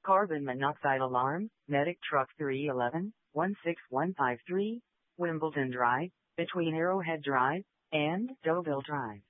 Carbon monoxide alarm, Medic Truck 311, 16153, Wimbledon Drive, between Arrowhead Drive and Deauville Drive.